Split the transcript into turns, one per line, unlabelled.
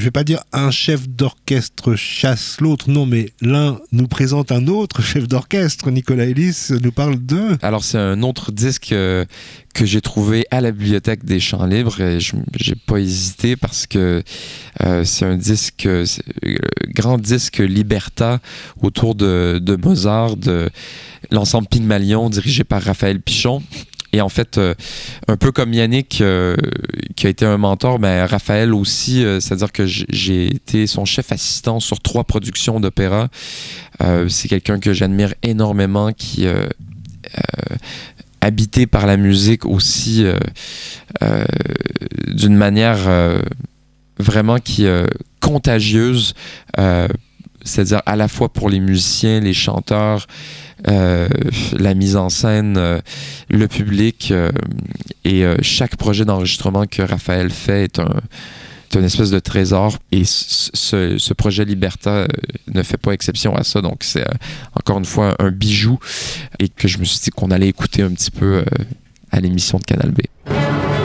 vais pas dire un chef d'orchestre chasse l'autre, non, mais l'un nous présente un autre chef d'orchestre. Nicolas Elis nous parle de...
Alors, c'est un autre disque que j'ai trouvé à la Bibliothèque des Chants Libres. Et j'ai pas hésité parce que c'est un disque, grand disque Liberta autour de Mozart, de l'ensemble Pygmalion dirigé par Raphaël Pichon. Et en fait, un peu comme Yannick, qui a été un mentor, ben Raphaël aussi, c'est-à-dire que j'ai été son chef assistant sur 3 productions d'opéra. C'est quelqu'un que j'admire énormément, qui habité par la musique aussi d'une manière vraiment qui contagieuse, c'est-à-dire à la fois pour les musiciens, les chanteurs, la mise en scène, le public, et chaque projet d'enregistrement que Raphaël fait est une espèce de trésor, et ce projet Liberta ne fait pas exception à ça, donc c'est encore une fois un bijou, et que je me suis dit qu'on allait écouter un petit peu à l'émission de Canal B.